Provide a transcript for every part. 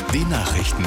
Die Nachrichten.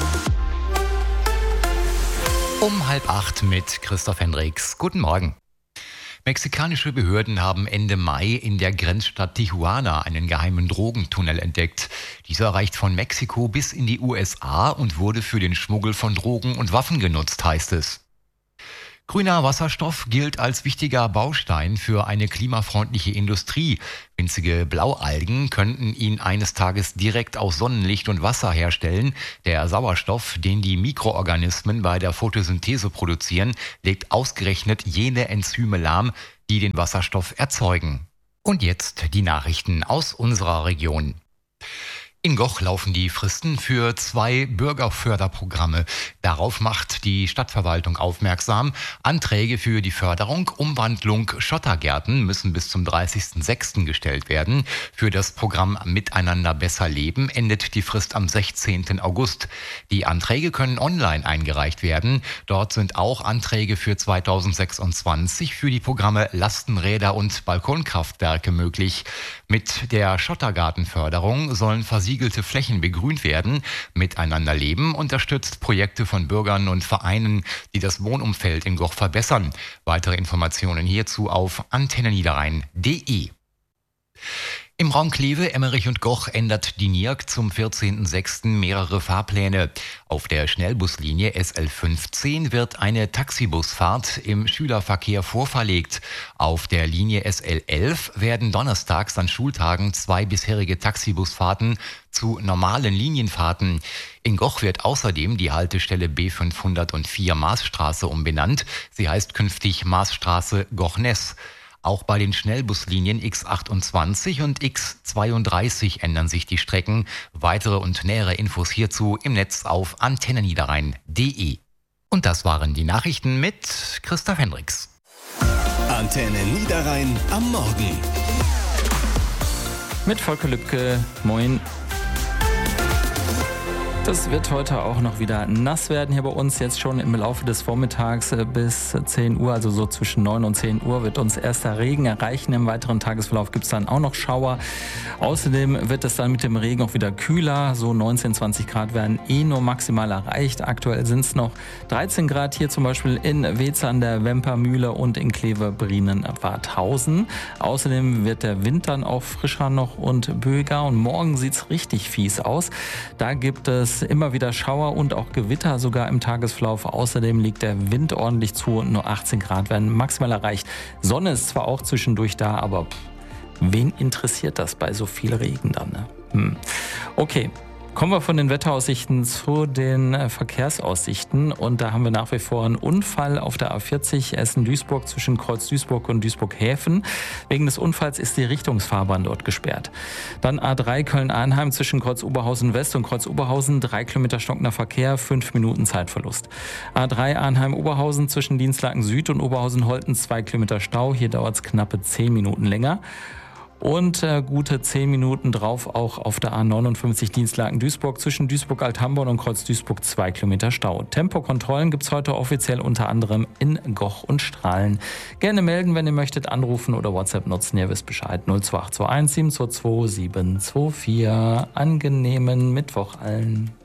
Um 7:30 mit Christoph Hendricks. Guten Morgen. Mexikanische Behörden haben Ende Mai in der Grenzstadt Tijuana einen geheimen Drogentunnel entdeckt. Dieser reicht von Mexiko bis in die USA und wurde für den Schmuggel von Drogen und Waffen genutzt, heißt es. Grüner Wasserstoff gilt als wichtiger Baustein für eine klimafreundliche Industrie. Winzige Blaualgen könnten ihn eines Tages direkt aus Sonnenlicht und Wasser herstellen. Der Sauerstoff, den die Mikroorganismen bei der Photosynthese produzieren, legt ausgerechnet jene Enzyme lahm, die den Wasserstoff erzeugen. Und jetzt die Nachrichten aus unserer Region. In Goch laufen die Fristen für 2 Bürgerförderprogramme. Darauf macht die Stadtverwaltung aufmerksam. Anträge für die Förderung, Umwandlung Schottergärten müssen bis zum 30.06. gestellt werden. Für das Programm Miteinander besser leben endet die Frist am 16. August. Die Anträge können online eingereicht werden. Dort sind auch Anträge für 2026 für die Programme Lastenräder und Balkonkraftwerke möglich. Mit der Schottergartenförderung sollen versiegelte Flächen begrünt werden. Miteinander leben unterstützt Projekte von Bürgern und Vereinen, die das Wohnumfeld in Goch verbessern. Weitere Informationen hierzu auf antenneniederrhein.de. Im Raum Kleve, Emmerich und Goch ändert die NIAG zum 14.06. mehrere Fahrpläne. Auf der Schnellbuslinie SL15 wird eine Taxibusfahrt im Schülerverkehr vorverlegt. Auf der Linie SL11 werden donnerstags an Schultagen 2 bisherige Taxibusfahrten zu normalen Linienfahrten. In Goch wird außerdem die Haltestelle B504 Maasstraße umbenannt. Sie heißt künftig Maasstraße Goch-Ness. Auch bei den Schnellbuslinien X28 und X32 ändern sich die Strecken. Weitere und nähere Infos hierzu im Netz auf antenneniederrhein.de. Und das waren die Nachrichten mit Christoph Hendricks. Antenne Niederrhein am Morgen. Mit Volker Lübke, moin. Das wird heute auch noch wieder nass werden hier bei uns, jetzt schon im Laufe des Vormittags bis 10 Uhr, also so zwischen 9 und 10 Uhr wird uns erster Regen erreichen. Im weiteren Tagesverlauf gibt es dann auch noch Schauer. Außerdem wird es dann mit dem Regen auch wieder kühler, so 19, 20 Grad werden nur maximal erreicht. Aktuell sind es noch 13 Grad hier zum Beispiel in Wetz an der Wempermühle und in Kleve-Brienen-Wadhausen. Außerdem wird der Wind dann auch frischer noch und böiger und morgen sieht es richtig fies aus. Da gibt es immer wieder Schauer und auch Gewitter sogar im Tagesverlauf. Außerdem liegt der Wind ordentlich zu und nur 18 Grad werden maximal erreicht. Sonne ist zwar auch zwischendurch da, aber wen interessiert das bei so viel Regen dann? Ne? Okay. Kommen wir von den Wetteraussichten zu den Verkehrsaussichten und da haben wir nach wie vor einen Unfall auf der A40 Essen-Duisburg zwischen Kreuz-Duisburg und Duisburg-Häfen. Wegen des Unfalls ist die Richtungsfahrbahn dort gesperrt. Dann A3 Köln-Arnheim zwischen Kreuz-Oberhausen West und Kreuz-Oberhausen, 3 Kilometer stockender Verkehr, 5 Minuten Zeitverlust. A3 Arnheim-Oberhausen zwischen Dienstlaken Süd und Oberhausen-Holten, 2 Kilometer Stau, hier dauert es knappe 10 Minuten länger. Und gute 10 Minuten drauf auch auf der A59 Dienstlaken-Duisburg zwischen Duisburg-Althamborn und Kreuz-Duisburg 2 Kilometer Stau. Tempokontrollen gibt es heute offiziell unter anderem in Goch und Strahlen. Gerne melden, wenn ihr möchtet, anrufen oder WhatsApp nutzen. Ihr wisst Bescheid. 02821 722 724. Angenehmen Mittwoch allen.